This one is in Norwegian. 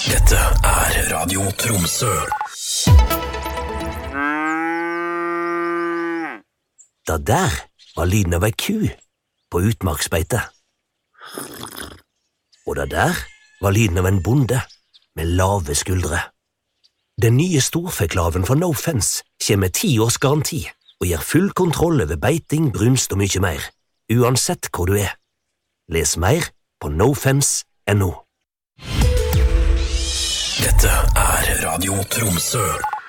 Dette Radio Tromsø. Det der var lyden av ei ku på utmarksbeite. Og det der var lyden av en bonde med lave skuldre. Den nye storfeklaven fra No Fence kommer med 10 års garanti og gir full kontroll over beiting, brunst og mye mer, uansett hvor du er. Les mer på nofence.no. Dette Radio Tromsø.